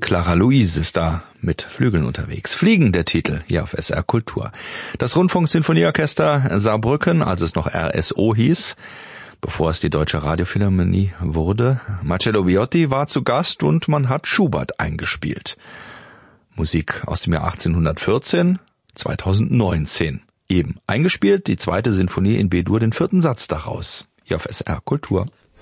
Clara Luise ist da mit Flügeln unterwegs. Fliegen, der Titel, hier auf SR Kultur. Das Rundfunksinfonieorchester Saarbrücken, als es noch RSO hieß, bevor es die Deutsche Radiophilharmonie wurde. Marcello Viotti war zu Gast und man hat Schubert eingespielt. Musik aus dem Jahr 1814, 2019. Eben eingespielt, die zweite Sinfonie in B-Dur, den vierten Satz daraus. Hier auf SR Kultur.